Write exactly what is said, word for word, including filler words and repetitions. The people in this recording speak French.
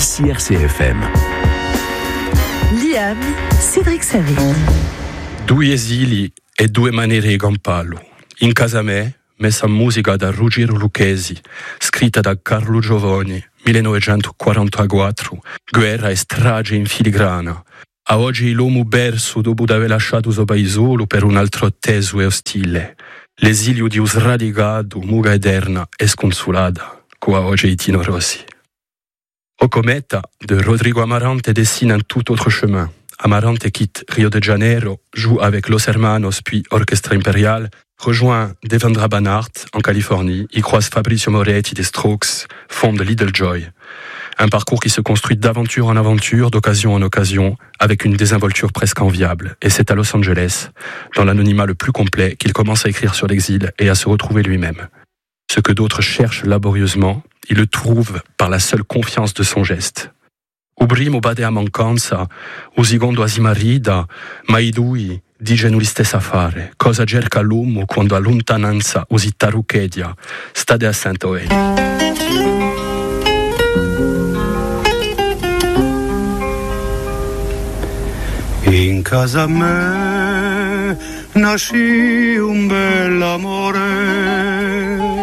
ici R C F M. L'I A M, Cédric Saville. Due esili e due maniere di campallo. In casa me, messa musica da Ruggero Lucchesi, scritta da Carlo Giovoni, millenovecentoquarantaquattro, guerra e strage in filigrana. A oggi l'uomo perso dopo aver lasciato suo paesolo per un altro teso e ostile. L'esilio di un sradicato, muga eterna e sconsolata, come oggi i Tino Rossi. Au Cometa de Rodrigo Amarante dessine un tout autre chemin. Amarante quitte Rio de Janeiro, joue avec Los Hermanos puis Orchestra Imperial, rejoint Devendra Banhart en Californie, y croise Fabrizio Moretti des Strokes, fonde Little Joy. Un parcours qui se construit d'aventure en aventure, d'occasion en occasion, avec une désinvolture presque enviable. Et c'est à Los Angeles, dans l'anonymat le plus complet, qu'il commence à écrire sur l'exil et à se retrouver lui-même. Ce que d'autres cherchent laborieusement, il le trouve par la seule confiance de son geste. O primo bade a mancanza, o secondo a si marida, ma i due dicono la stessa fare. Cosa cerca l'uomo quando a lontananza o si taruchedia? Stade a Saint-Ouen. In casa me nasce un bell'amore,